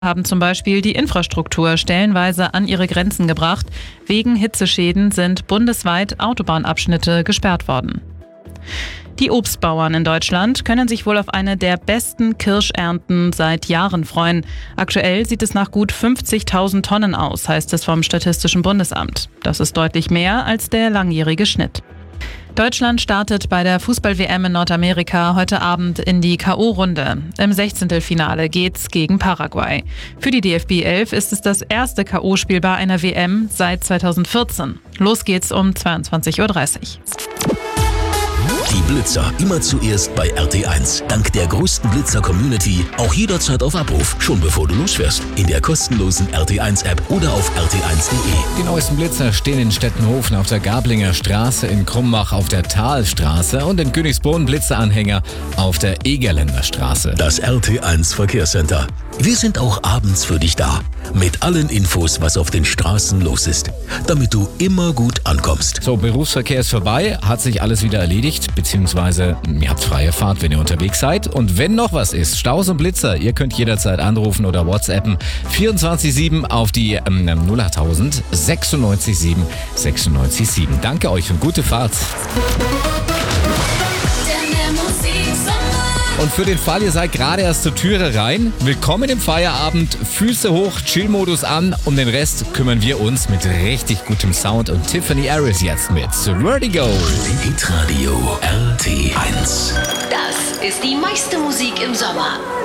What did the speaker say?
haben zum Beispiel die Infrastruktur stellenweise an ihre Grenzen gebracht. Wegen Hitzeschäden sind bundesweit Autobahnabschnitte gesperrt worden. Die Obstbauern in Deutschland können sich wohl auf eine der besten Kirschernten seit Jahren freuen. Aktuell sieht es nach gut 50.000 Tonnen aus, heißt es vom Statistischen Bundesamt. Das ist deutlich mehr als der langjährige Schnitt. Deutschland startet bei der Fußball-WM in Nordamerika heute Abend in die K.O.-Runde. Im 16. geht's gegen Paraguay. Für die DFB 11 ist es das erste K.O.-Spiel bei einer WM seit 2014. Los geht's um 22:30 Uhr. Die Blitzer immer zuerst bei RT1. Dank der größten Blitzer-Community auch jederzeit auf Abruf, schon bevor du losfährst. In der kostenlosen RT1-App oder auf rt1.de. Die neuesten Blitzer stehen in Stettenhofen auf der Gablinger Straße, in Krumbach auf der Talstraße und in Königsbrunn Blitzeranhänger auf der Egerländer Straße. Das RT1 Verkehrscenter. Wir sind auch abends für dich da. Mit allen Infos, was auf den Straßen los ist. Damit du immer gut ankommst. So, Berufsverkehr ist vorbei, hat sich alles wieder erledigt, beziehungsweise ihr habt freie Fahrt, wenn ihr unterwegs seid. Und wenn noch was ist, Staus und Blitzer, ihr könnt jederzeit anrufen oder WhatsAppen 24/7 auf die 08.000 96 96 Danke euch und gute Fahrt. Und für den Fall, ihr seid gerade erst zur Türe rein, willkommen im Feierabend, Füße hoch, Chill-Modus an. Um den Rest kümmern wir uns mit richtig gutem Sound und Tiffany Harris jetzt mit Vertigo. Hitradio RT1. Das ist die meiste Musik im Sommer.